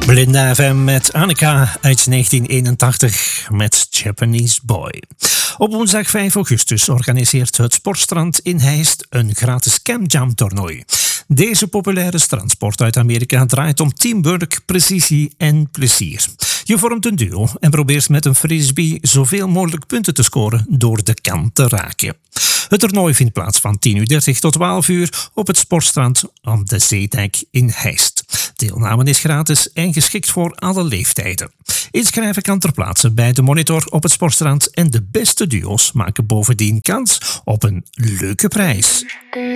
Belinda FM met Annika uit 1981 met Japanese Boy. Op woensdag 5 augustus organiseert het Sportstrand in Heist een gratis camjump toernooi. Deze populaire strandsport uit Amerika draait om teamwork, precisie en plezier. Je vormt een duo en probeert met een frisbee zoveel mogelijk punten te scoren door de kant te raken. Het toernooi vindt plaats van 10:30 tot 12:00 op het Sportstrand aan de Zeedijk in Heist. Deelname is gratis en geschikt voor alle leeftijden. Inschrijven kan ter plaatse bij de monitor op het Sportstrand en de beste duo's maken bovendien kans op een leuke prijs.